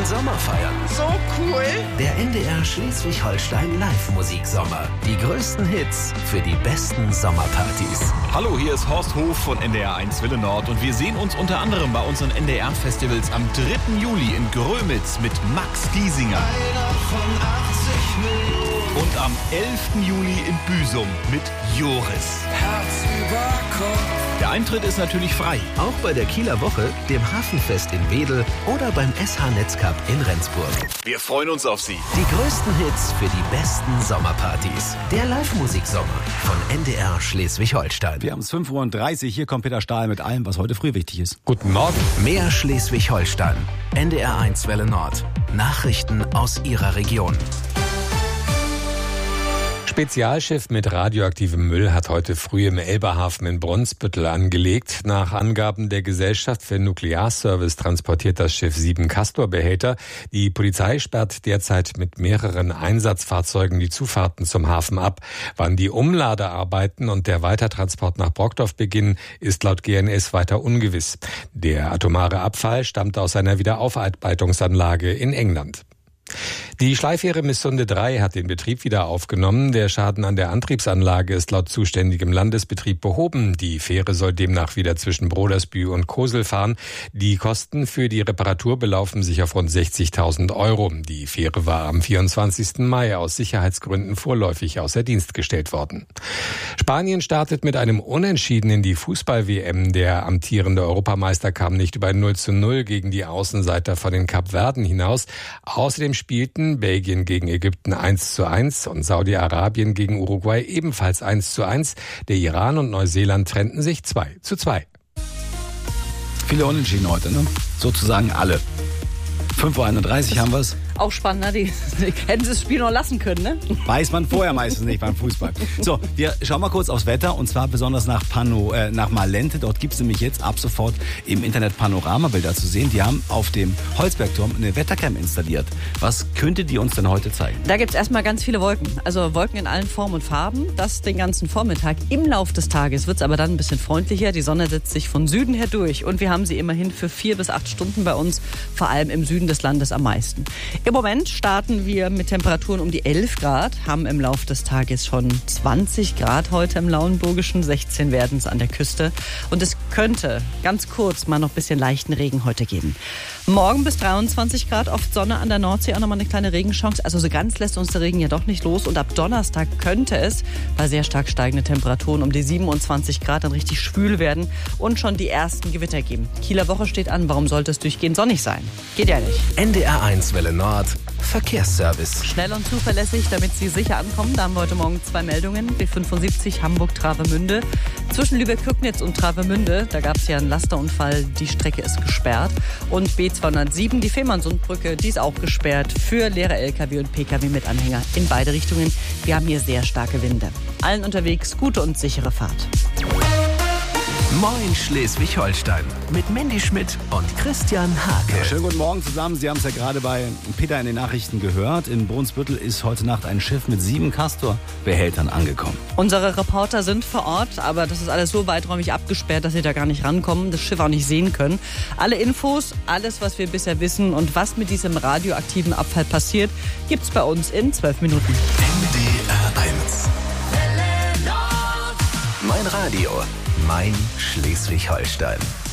Sommer feiern. So cool. Der NDR Schleswig-Holstein Live-Musiksommer. Die größten Hits für die besten Sommerpartys. Hallo, hier ist Horst Hof von NDR 1 Wille Nord und wir sehen uns unter anderem bei unseren NDR-Festivals am 3. Juli in Grömitz mit Max Giesinger. Einer von 80 Millionen. Und am 11. Juli in Büsum mit Joris. Herz über Kopf. Der Eintritt ist natürlich frei. Auch bei der Kieler Woche, dem Hafenfest in Wedel oder beim SH Netzcup in Rendsburg. Wir freuen uns auf Sie. Die größten Hits für die besten Sommerpartys. Der Live-Musiksommer von NDR Schleswig-Holstein. Wir haben es 5:30 Uhr. Hier kommt Peter Stahl mit allem, was heute früh wichtig ist. Guten Morgen. Mehr Schleswig-Holstein. NDR 1 Welle Nord. Nachrichten aus Ihrer Region. Spezialschiff mit radioaktivem Müll hat heute früh im Elberhafen in Brunsbüttel angelegt. Nach Angaben der Gesellschaft für Nuklearservice transportiert das Schiff 7 Castor-Behälter. Die Polizei sperrt derzeit mit mehreren Einsatzfahrzeugen die Zufahrten zum Hafen ab. Wann die Umladearbeiten und der Weitertransport nach Brockdorf beginnen, ist laut GNS weiter ungewiss. Der atomare Abfall stammt aus einer Wiederaufarbeitungsanlage in England. Die Schleifähre Missunde 3 hat den Betrieb wieder aufgenommen. Der Schaden an der Antriebsanlage ist laut zuständigem Landesbetrieb behoben. Die Fähre soll demnach wieder zwischen Brodersbü und Kosel fahren. Die Kosten für die Reparatur belaufen sich auf rund 60.000 Euro. Die Fähre war am 24. Mai aus Sicherheitsgründen vorläufig außer Dienst gestellt worden. Spanien startet mit einem Unentschieden in die Fußball-WM. Der amtierende Europameister kam nicht über ein 0:0 gegen die Außenseiter von den Kapverden hinaus. Außerdem spielten Belgien gegen Ägypten 1:1 und Saudi-Arabien gegen Uruguay ebenfalls 1:1. Der Iran und Neuseeland trennten sich 2:2. Viele Unentschieden heute, ne? Sozusagen alle. 5:31 Uhr haben wir es. Auch spannend, ne? Die hätten sie das Spiel noch lassen können, ne? Weiß man vorher meistens nicht beim Fußball. So, wir schauen mal kurz aufs Wetter und zwar besonders nach Malente. Dort gibt es nämlich jetzt ab sofort im Internet Panoramabilder zu sehen. Die haben auf dem Holzbergturm eine Wettercam installiert. Was könnte die uns denn heute zeigen? Da gibt's erstmal ganz viele Wolken. Also Wolken in allen Formen und Farben. Das den ganzen Vormittag. Im Lauf des Tages wird's aber dann ein bisschen freundlicher. Die Sonne setzt sich von Süden her durch. Und wir haben sie immerhin für 4 bis 8 Stunden bei uns. Vor allem im Süden des Landes am meisten. Im Moment starten wir mit Temperaturen um die 11 Grad, haben im Laufe des Tages schon 20 Grad heute im Lauenburgischen, 16 werden es an der Küste. Und es könnte ganz kurz mal noch ein bisschen leichten Regen heute geben. Morgen bis 23 Grad, oft Sonne an der Nordsee, auch nochmal eine kleine Regenchance. Also so ganz lässt uns der Regen ja doch nicht los. Und ab Donnerstag könnte es bei sehr stark steigenden Temperaturen um die 27 Grad dann richtig schwül werden und schon die ersten Gewitter geben. Kieler Woche steht an, warum sollte es durchgehend sonnig sein? Geht ja nicht. NDR 1 Welle Nord. Verkehrsservice. Schnell und zuverlässig, damit Sie sicher ankommen. Da haben wir heute Morgen 2 Meldungen. B75 Hamburg-Travemünde. Zwischen Lübeck-Köcknitz und Travemünde, da gab es ja einen Lasterunfall. Die Strecke ist gesperrt. Und B207, die Fehmarnsundbrücke, die ist auch gesperrt für leere LKW und PKW mit Anhänger in beide Richtungen. Wir haben hier sehr starke Winde. Allen unterwegs gute und sichere Fahrt. Moin Schleswig-Holstein mit Mandy Schmidt und Christian Hake. Schönen guten Morgen zusammen. Sie haben es ja gerade bei Peter in den Nachrichten gehört. In Brunsbüttel ist heute Nacht ein Schiff mit 7 Castor-Behältern angekommen. Unsere Reporter sind vor Ort, aber das ist alles so weiträumig abgesperrt, dass sie da gar nicht rankommen, das Schiff auch nicht sehen können. Alle Infos, alles, was wir bisher wissen und was mit diesem radioaktiven Abfall passiert, gibt's bei uns in 12 Minuten. NDR 1. Mein Radio. Mein Schleswig-Holstein.